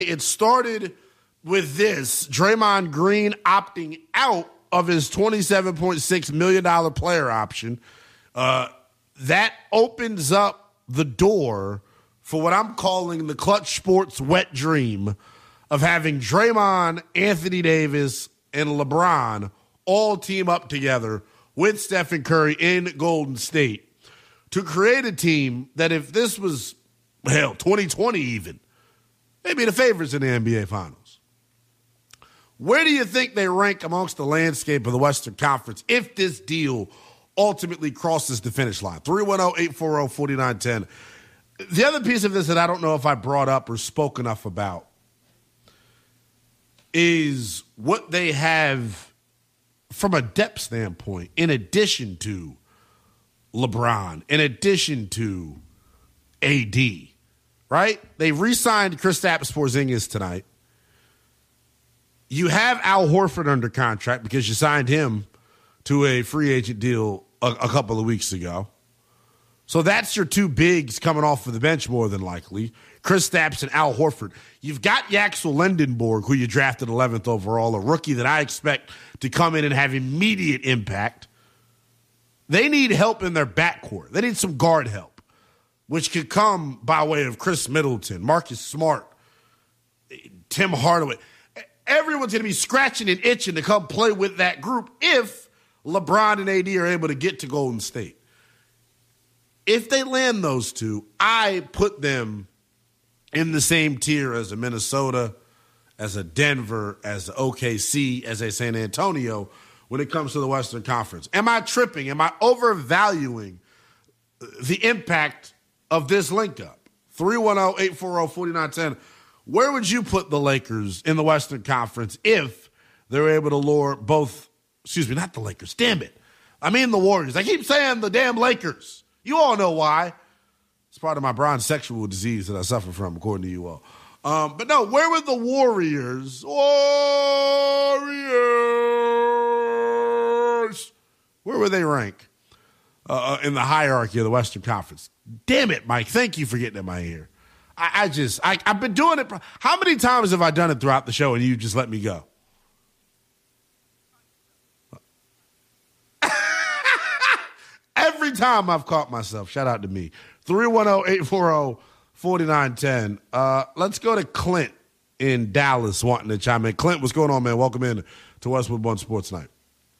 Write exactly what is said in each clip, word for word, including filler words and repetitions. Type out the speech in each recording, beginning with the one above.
It started with this, Draymond Green opting out of his twenty-seven point six million dollars player option. Uh, that opens up the door for what I'm calling the Clutch Sports wet dream of having Draymond, Anthony Davis, and LeBron all team up together with Stephen Curry in Golden State to create a team that if this was, hell, twenty twenty even, they'd be the favorites in the N B A Finals. Where do you think they rank amongst the landscape of the Western Conference if this deal ultimately crosses the finish line? three one zero, eight four zero, four nine one zero. The other piece of this that I don't know if I brought up or spoke enough about is what they have from a depth standpoint, in addition to LeBron, in addition to A D, right? They re-signed Kristaps Porzingis tonight. You have Al Horford under contract because you signed him to a free agent deal a, a couple of weeks ago. So that's your two bigs coming off of the bench more than likely, Kristaps and Al Horford. You've got Yaxel Lendenborg, who you drafted eleventh overall, a rookie that I expect to come in and have immediate impact. They need help in their backcourt. They need some guard help, which could come by way of Chris Middleton, Marcus Smart, Tim Hardaway. Everyone's going to be scratching and itching to come play with that group if LeBron and A D are able to get to Golden State. If they land those two, I put them in the same tier as a Minnesota, as a Denver, as a O K C, as a San Antonio when it comes to the Western Conference. Am I tripping? Am I overvaluing the impact of this link-up? three one zero, eight four zero, four nine one zero. Where would you put the Lakers in the Western Conference if they're able to lure both, excuse me, not the Lakers, damn it. I mean the Warriors. I keep saying the damn Lakers. You all know why. It's part of my bronze sexual disease that I suffer from, according to you all. Um, but no, where would the Warriors, Warriors, where would they rank uh, in the hierarchy of the Western Conference? Damn it, Mike. Thank you for getting in my ear. I, I just, I, I've been doing it. How many times have I done it throughout the show and you just let me go? Every time I've caught myself. Shout out to me. three one zero, eight four zero, four nine one zero. Uh, let's go to Clint in Dallas wanting to chime in. Clint, what's going on, man? Welcome in to Westwood One Sports Night.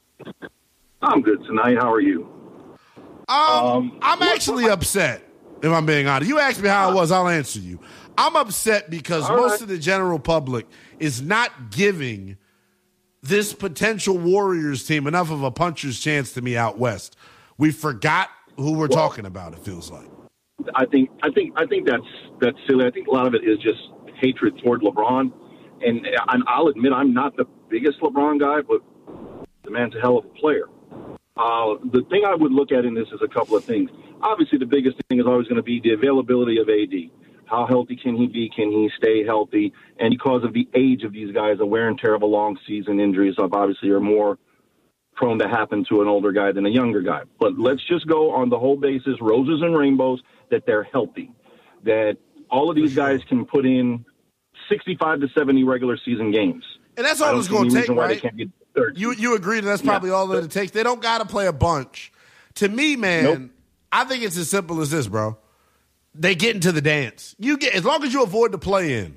I'm good tonight. How are you? Um, um, I'm actually upset, if I'm being honest. You asked me how I was, I'll answer you. I'm upset because All most right. of the general public is not giving this potential Warriors team enough of a puncher's chance to me out west. We forgot who we're well, talking about, it feels like. I think I think I think that's that's silly. I think a lot of it is just hatred toward LeBron. And, and I'll admit I'm not the biggest LeBron guy, but the man's a hell of a player. Uh, the thing I would look at in this is a couple of things. Obviously, the biggest thing is always going to be the availability of A D. How healthy can he be? Can he stay healthy? And because of the age of these guys, the wear and tear of a long season, injuries obviously are more prone to happen to an older guy than a younger guy. But let's just go on the whole basis, roses and rainbows, that they're healthy, that all of these guys can put in sixty-five to seventy regular season games. And that's all it's going to take, right? Third. You you agree that that's probably yeah. all that it takes? They don't got to play a bunch. To me, man, nope. I think it's as simple as this, bro. They get into the dance. You get as long as you avoid the play in,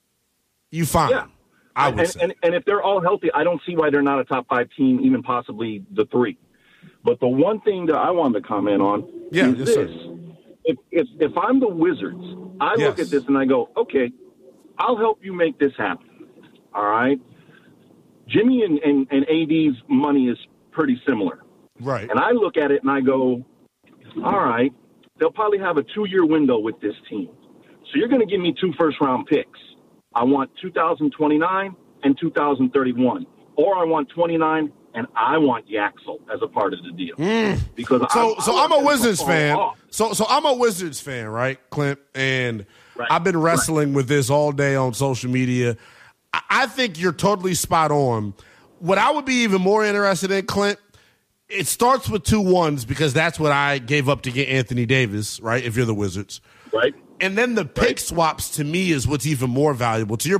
you fine. Yeah. I would and, say. And, and if they're all healthy, I don't see why they're not a top five team, even possibly the three. But the one thing that I wanted to comment on yeah, is yes, this. Sir. If, if if I'm the Wizards, I yes. look at this and I go, okay, I'll help you make this happen. All right? Jimmy and, and, and A D's money is pretty similar. Right. And I look at it and I go, all right, they'll probably have a two-year window with this team. So you're going to give me two first-round picks. I want two thousand twenty-nine and two thousand thirty-one. Or I want twenty-nine and I want Yaxel as a part of the deal. Mm. Because so, I, so I I'm a Wizards fan. Off. So, so I'm a Wizards fan, right, Clint? And right. I've been wrestling right. with this all day on social media. I, I think you're totally spot on. What I would be even more interested in, Clint, it starts with two ones because that's what I gave up to get Anthony Davis, right, if you're the Wizards. Right. And then the pick Right. swaps to me is what's even more valuable. To your